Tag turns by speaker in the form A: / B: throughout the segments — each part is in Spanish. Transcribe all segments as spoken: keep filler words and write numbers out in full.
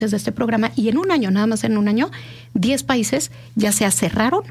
A: desde este programa, y en un año, nada más en un año, diez países ya se cerraron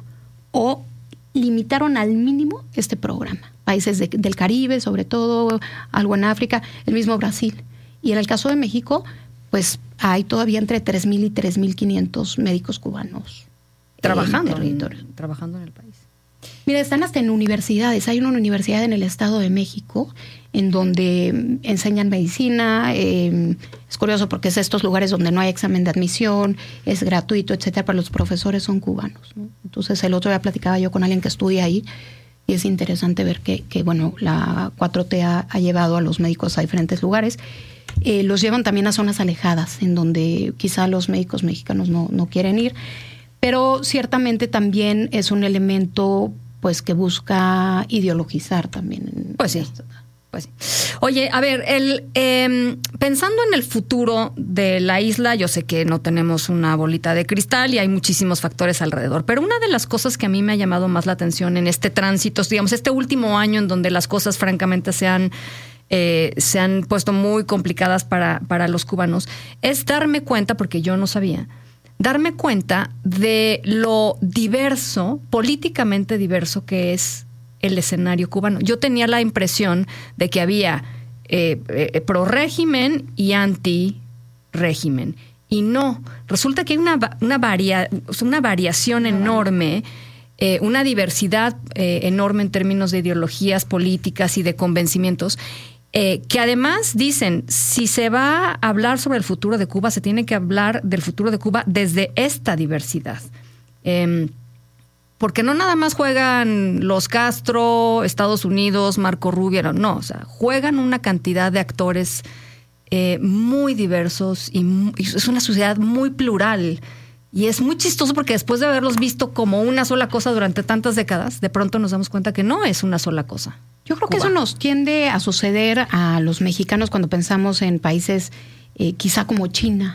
A: o limitaron al mínimo este programa. Países de, del Caribe, sobre todo, algo en África, el mismo Brasil. Y en el caso de México, pues hay todavía entre tres mil y tres mil quinientos médicos cubanos
B: trabajando
A: en,
B: en, trabajando en el país.
A: Mira, están hasta en universidades. Hay una universidad en el Estado de México en donde enseñan medicina. Eh, es curioso porque es estos lugares donde no hay examen de admisión, es gratuito, etcétera, pero los profesores son cubanos, ¿no? Entonces, el otro día platicaba yo con alguien que estudia ahí y es interesante ver que, que bueno, la cuatro T ha, ha llevado a los médicos a diferentes lugares. Eh, los llevan también a zonas alejadas, en donde quizá los médicos mexicanos no, no quieren ir. Pero ciertamente también es un elemento pues que busca ideologizar también.
B: Pues sí. Pues sí. Oye, a ver, el eh, pensando en el futuro de la isla, yo sé que no tenemos una bolita de cristal y hay muchísimos factores alrededor, pero una de las cosas que a mí me ha llamado más la atención en este tránsito, digamos, este último año en donde las cosas francamente se han, eh, se han puesto muy complicadas para, para los cubanos, es darme cuenta, porque yo no sabía, darme cuenta de lo diverso, políticamente diverso que es el escenario cubano. Yo tenía la impresión de que había eh, eh, pro-régimen y anti-régimen. Y no, resulta que hay una, una, varia, una variación enorme, eh, una diversidad eh, enorme en términos de ideologías políticas y de convencimientos, eh, que además dicen, si se va a hablar sobre el futuro de Cuba, se tiene que hablar del futuro de Cuba desde esta diversidad. Eh, Porque no nada más juegan los Castro, Estados Unidos, Marco Rubio, no, no, o sea, juegan una cantidad de actores eh, muy diversos y, muy, y es una sociedad muy plural. Y es muy chistoso porque después de haberlos visto como una sola cosa durante tantas décadas, de pronto nos damos cuenta que no es una sola cosa.
A: Yo creo Cuba. que eso nos tiende a suceder a los mexicanos cuando pensamos en países eh, quizá como China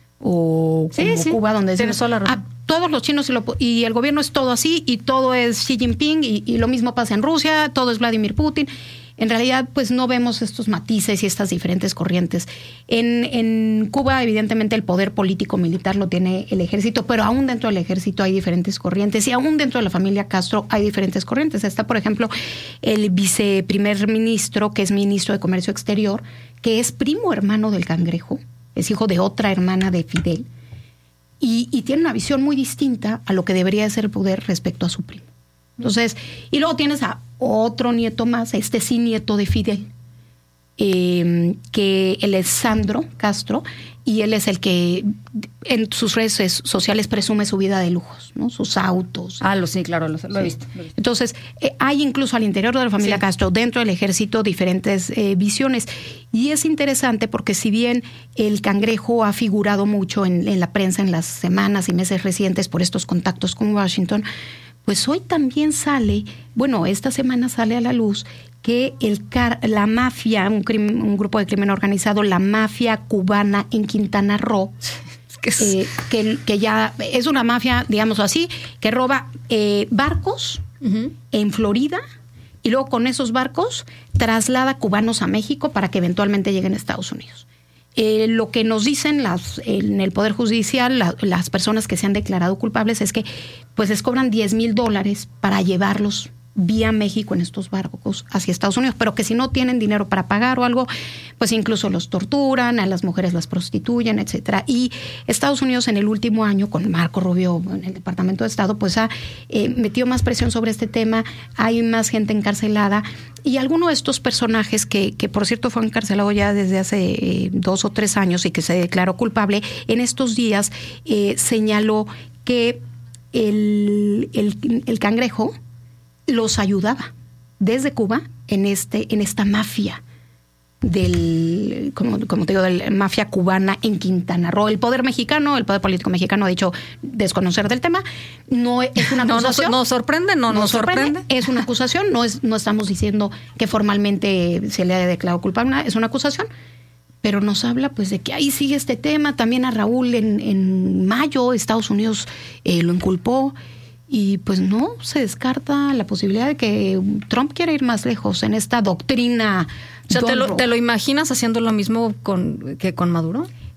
A: o como
B: sí, sí.
A: Cuba, donde decimos,
B: sola razón.
A: Ah, todos los chinos y, lo, y el gobierno es todo así y todo es Xi Jinping y, y lo mismo pasa en Rusia, todo es Vladimir Putin. En realidad, pues no vemos estos matices y estas diferentes corrientes. En, en Cuba, evidentemente, el poder político militar lo tiene el ejército, pero aún dentro del ejército hay diferentes corrientes y aún dentro de la familia Castro hay diferentes corrientes. Está, por ejemplo, el viceprimer ministro, que es ministro de Comercio Exterior, que es primo hermano del Cangrejo, es hijo de otra hermana de Fidel. Y, y tiene una visión muy distinta a lo que debería ser el poder respecto a su primo. Entonces, y luego tienes a otro nieto más, este sí nieto de Fidel, eh, que él es Sandro Castro, y él es el que en sus redes sociales presume su vida de lujos, ¿no? Sus autos.
B: Ah, lo sí, claro, lo, lo,
A: sí.
B: he visto, lo he visto.
A: Entonces, eh, hay incluso al interior de la familia sí. Castro, dentro del ejército, diferentes eh, visiones. Y es interesante porque si bien el Cangrejo ha figurado mucho en, en la prensa en las semanas y meses recientes por estos contactos con Washington, pues hoy también sale, bueno, esta semana sale a la luz que el car la mafia, un, crimen, un grupo de crimen organizado, la mafia cubana en Quintana Roo, eh, que, que ya es una mafia, digamos así, que roba eh, barcos uh-huh. en Florida y luego con esos barcos traslada cubanos a México para que eventualmente lleguen a Estados Unidos. Eh, lo que nos dicen las, en el Poder Judicial, la, las personas que se han declarado culpables es que pues les cobran diez mil dólares para llevarlos vía México en estos barcos hacia Estados Unidos, pero que si no tienen dinero para pagar o algo, pues incluso los torturan, a las mujeres las prostituyen, etcétera. Y Estados Unidos en el último año, con Marco Rubio en el Departamento de Estado, pues ha eh, metido más presión sobre este tema, hay más gente encarcelada, y alguno de estos personajes que, que por cierto fue encarcelado ya desde hace eh, dos o tres años y que se declaró culpable, en estos días eh, señaló que el, el, el Cangrejo los ayudaba desde Cuba en este en esta mafia del como, como te digo de la mafia cubana en Quintana Roo. El poder mexicano, el poder político mexicano ha dicho desconocer del tema. No es una acusación.
B: No nos no sorprende, no nos no sorprende. sorprende.
A: Es una acusación, no es no estamos diciendo que formalmente se le haya declarado culpable, es una acusación. Pero nos habla pues de que ahí sigue este tema. También a Raúl en, en mayo Estados Unidos eh, lo inculpó. Y pues no se descarta la posibilidad de que Trump quiera ir más lejos en esta doctrina.
B: O sea, ¿te lo, ¿te lo imaginas haciendo lo mismo con, que con Maduro?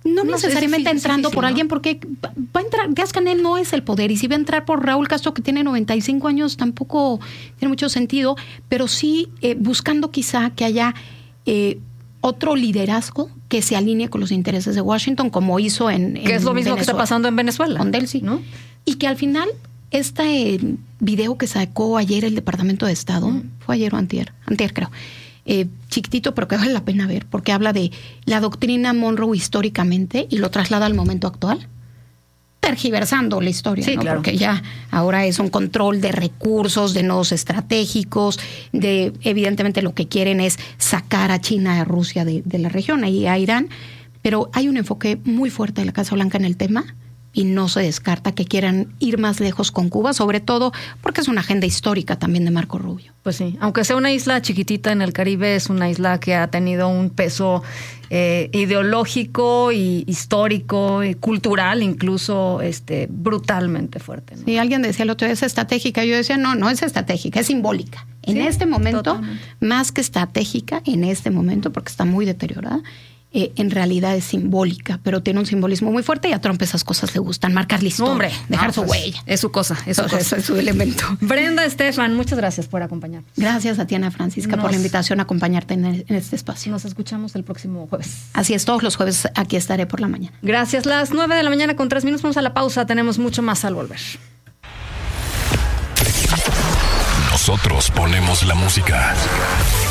A: No,
B: No,
A: necesariamente
B: es difícil,
A: entrando
B: es difícil,
A: por
B: ¿no?
A: alguien, porque va a entrar, Díaz-Canel no es el poder, y si va a entrar por Raúl Castro, que tiene noventa y cinco años, tampoco tiene mucho sentido, pero sí eh, buscando quizá que haya eh, otro liderazgo que se alinee con los intereses de Washington, como hizo en, en
B: Que es lo mismo
A: Venezuela,
B: que está pasando en Venezuela.
A: con Delcy,
B: ¿no?
A: Y que al final, este eh, video que sacó ayer el Departamento de Estado, mm. fue ayer o antier, antier creo, Eh, chiquitito, pero que vale la pena ver, porque habla de la doctrina Monroe históricamente y lo traslada al momento actual, tergiversando la historia,
B: sí,
A: ¿no?
B: Claro.
A: Porque ya ahora es un control de recursos, de nodos estratégicos, de evidentemente lo que quieren es sacar a China y a Rusia de, de la región y a Irán, pero hay un enfoque muy fuerte de la Casa Blanca en el tema. Y no se descarta que quieran ir más lejos con Cuba, sobre todo porque es una agenda histórica también de Marco Rubio.
B: Pues sí, aunque sea una isla chiquitita en el Caribe, es una isla que ha tenido un peso eh, ideológico y histórico y cultural incluso este brutalmente fuerte, ¿no?
A: Sí, alguien decía el otro día, es estratégica. Yo decía, no, no es estratégica, es simbólica. En
B: Sí,
A: este momento,
B: totalmente.
A: más que estratégica, en este momento, porque está muy deteriorada, Eh, en realidad es simbólica, pero tiene un simbolismo muy fuerte y a Trump esas cosas le gustan, marcar la historia,
B: No, hombre,
A: dejar
B: no,
A: su
B: pues,
A: huella.
B: Es su cosa, es su
A: Entonces,
B: cosa.
A: es su elemento.
B: Brenda Estefan, muchas gracias por acompañarnos.
A: Gracias a ti, Ana Francisca,
B: Nos,
A: por la invitación a acompañarte en, el, en este espacio.
B: Nos escuchamos el próximo jueves.
A: Así es, todos los jueves aquí estaré por la mañana.
B: Gracias, las nueve de la mañana con tres minutos. Vamos a la pausa, tenemos mucho más al volver.
C: Nosotros ponemos la música.